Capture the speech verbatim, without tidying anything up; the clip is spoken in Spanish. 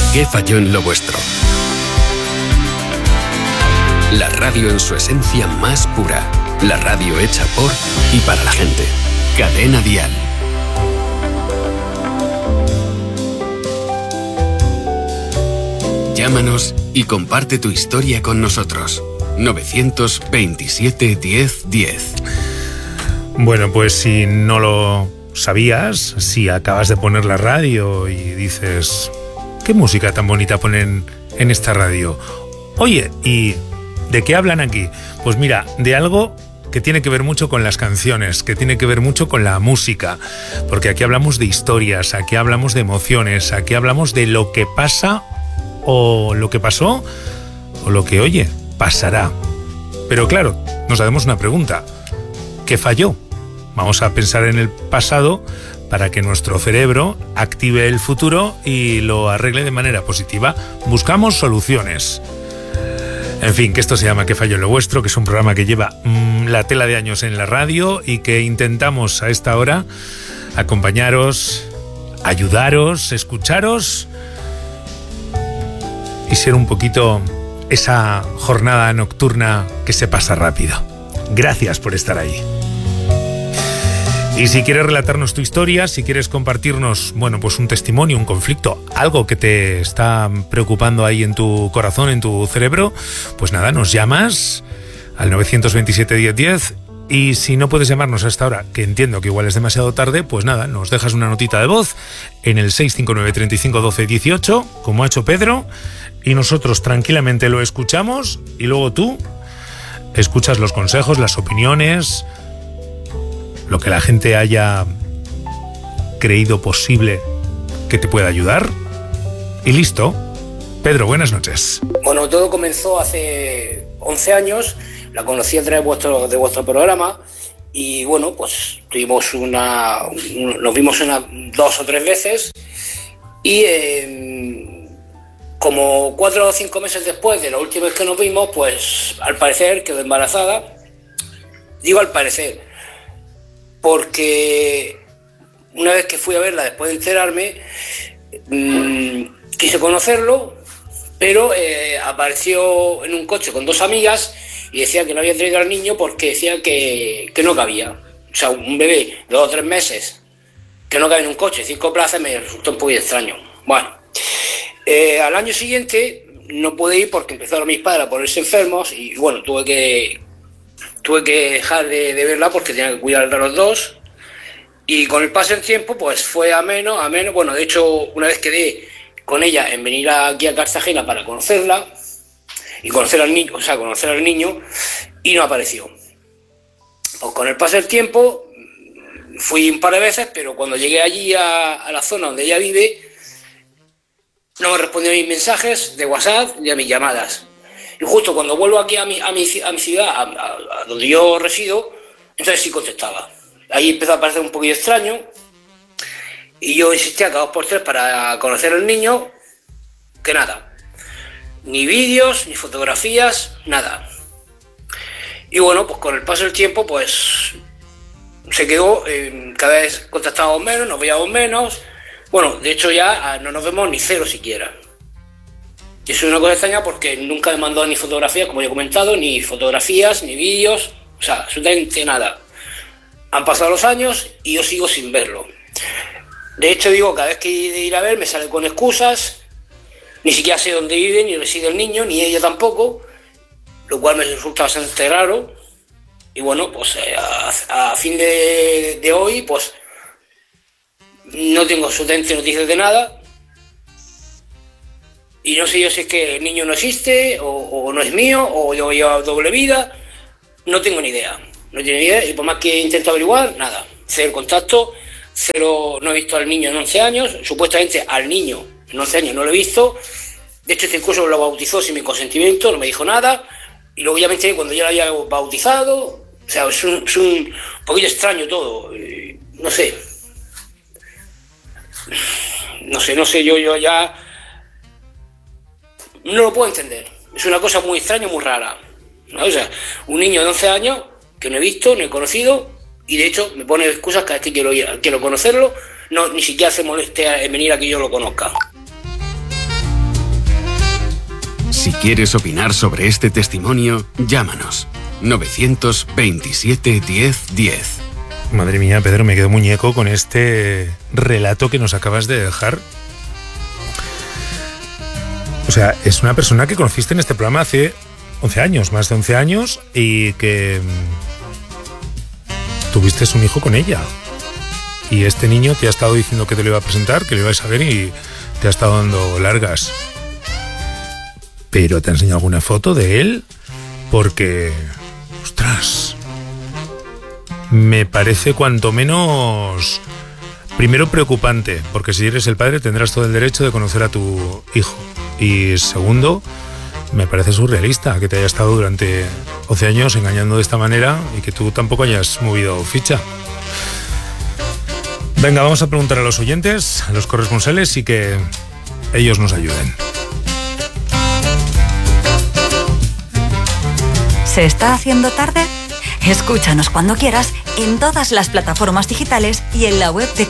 ¿Qué falló en lo vuestro? La radio en su esencia más pura. La radio hecha por y para la gente. Cadena Dial. Llámanos y comparte tu historia con nosotros. novecientos veintisiete diez diez. Bueno, pues si no lo sabías, si acabas de poner la radio y dices, ¿qué música tan bonita ponen en esta radio? Oye, ¿y de qué hablan aquí? Pues mira, de algo que tiene que ver mucho con las canciones, que tiene que ver mucho con la música, porque aquí hablamos de historias, aquí hablamos de emociones, aquí hablamos de lo que pasa o lo que pasó o lo que, oye, pasará. Pero claro, nos hacemos una pregunta. ¿Qué falló? Vamos a pensar en el pasado para que nuestro cerebro active el futuro y lo arregle de manera positiva. Buscamos soluciones. En fin, que esto se llama ¿Qué falló en lo vuestro?, que es un programa que lleva mmm, la tela de años en la radio y que intentamos a esta hora acompañaros, ayudaros, escucharos y ser un poquito esa jornada nocturna que se pasa rápido. Gracias por estar ahí. Y si quieres relatarnos tu historia, si quieres compartirnos, bueno, pues un testimonio, un conflicto, algo que te está preocupando ahí en tu corazón, en tu cerebro, pues nada, nos llamas al novecientos veintisiete diez diez. Y si no puedes llamarnos hasta ahora, que entiendo que igual es demasiado tarde, pues nada, nos dejas una notita de voz en el seis cinco nueve, treinta y cinco, doce, dieciocho, como ha hecho Pedro, y nosotros tranquilamente lo escuchamos y luego tú escuchas los consejos, las opiniones, lo que la gente haya creído posible que te pueda ayudar y listo. Pedro, buenas noches. Bueno, todo comenzó hace once años, la conocí a través de vuestro, de vuestro programa y bueno, pues tuvimos una, un, nos vimos una, dos o tres veces y eh, como cuatro o cinco meses después de la última vez que nos vimos, pues al parecer quedó embarazada. Digo al parecer, porque una vez que fui a verla después de enterarme, mmm, quise conocerlo, pero eh, apareció en un coche con dos amigas y decía que no había traído al niño porque decía que, que no cabía. O sea, un bebé de dos o tres meses que no cabe en un coche, cinco plazas, me resultó un poco extraño. Bueno, eh, al año siguiente no pude ir porque empezaron mis padres a ponerse enfermos y bueno, tuve que... Tuve que dejar de, de verla porque tenía que cuidar de los dos y con el paso del tiempo pues fue a menos, a menos. Bueno, de hecho una vez quedé con ella en venir aquí a Cartagena para conocerla y conocer al niño, o sea, conocer al niño y no apareció. Pues con el paso del tiempo fui un par de veces, pero cuando llegué allí a, a la zona donde ella vive no me respondió a mis mensajes de WhatsApp ni a mis llamadas. Y justo cuando vuelvo aquí a mi, a mi, a mi ciudad, a, a, a donde yo resido, entonces sí contestaba. Ahí empezó a parecer un poquillo extraño y yo insistía cada dos por tres para conocer al niño, que nada. Ni vídeos, ni fotografías, nada. Y bueno, pues con el paso del tiempo, pues se quedó, eh, cada vez contactábamos menos, nos veíamos menos. Bueno, de hecho ya no nos vemos ni cero siquiera. Y eso es una cosa extraña porque nunca me mandó ni fotografías, como ya he comentado, ni fotografías, ni vídeos, o sea, absolutamente nada. Han pasado los años y yo sigo sin verlo. De hecho, digo, cada vez que he ir a ver me sale con excusas, ni siquiera sé dónde vive, ni reside el niño, ni ella tampoco, lo cual me resulta bastante raro. Y bueno, pues a, a fin de, de hoy, pues no tengo absolutamente noticias de nada. Y no sé yo si es que el niño no existe, o, o no es mío, o yo llevo doble vida. No tengo ni idea. No tengo ni idea. Y por más que intento averiguar, nada. Cero contacto, cero, no he visto al niño en once años. Supuestamente al niño en once años no lo he visto. De hecho, este curso lo bautizó sin mi consentimiento, no me dijo nada. Y luego ya me enteré cuando ya lo había bautizado. O sea, es un, es un poquito extraño todo. No sé. No sé, no sé, yo, yo ya... No lo puedo entender. Es una cosa muy extraña, muy rara, ¿no? O sea, un niño de once años que no he visto, no he conocido, y de hecho me pone excusas cada vez que quiero, quiero conocerlo, no, ni siquiera se moleste en venir a que yo lo conozca. Si quieres opinar sobre este testimonio, llámanos. novecientos veintisiete diez diez. Madre mía, Pedro, me quedo muñeco con este relato que nos acabas de dejar. O sea, es una persona que conociste en este programa hace once años, más de once años, y que tuviste un hijo con ella. Y este niño te ha estado diciendo que te lo iba a presentar, que lo ibas a ver, y te ha estado dando largas. Pero te ha enseñado alguna foto de él, porque, ostras, me parece cuanto menos, primero, preocupante, porque si eres el padre tendrás todo el derecho de conocer a tu hijo. Y segundo, me parece surrealista que te haya estado durante once años engañando de esta manera y que tú tampoco hayas movido ficha. Venga, vamos a preguntar a los oyentes, a los corresponsales, y que ellos nos ayuden. ¿Se está haciendo tarde? Escúchanos cuando quieras en todas las plataformas digitales y en la web de